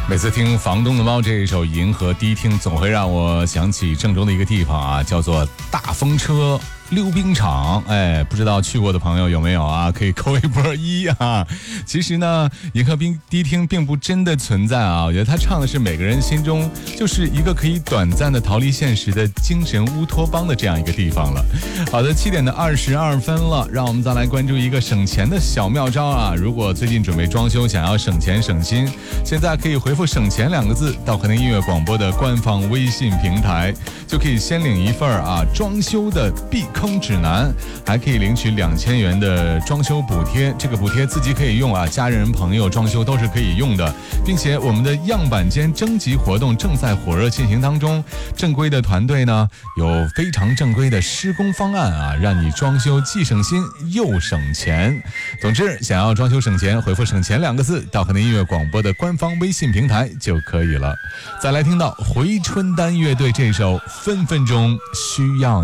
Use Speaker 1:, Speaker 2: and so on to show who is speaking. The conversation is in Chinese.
Speaker 1: 每次听房东的猫这一首银河第一听，总会让我想起郑州的一个地方啊，叫做大风车溜冰场。不知道去过的朋友有没有啊？可以扣一波一啊。其实呢，银河第一听并不真的存在啊，我觉得他唱的是每个人心中就是一个可以短暂的逃离现实的精神乌托邦的这样一个地方了。好的，7点的22分了，让我们再来关注一个省钱的小妙招啊。如果最近准备装修，想要省钱省心，现在可以回复省钱2个字到河南音乐广播的官方微信平台，就可以先领一份装修的避坑指南，还可以领取2000元的装修补贴。这个补贴自己可以用啊，家人朋友装修都是可以用的，并且我们的样板间征集活动正在火热进行当中。正规的团队呢，有非常正规的施工方案啊，让你装修既省心又省钱。总之，想要装修省钱，回复省钱2个字到河南音乐广播的官方微信平台就可以了。再来听到回春丹乐队这首分分钟需要你。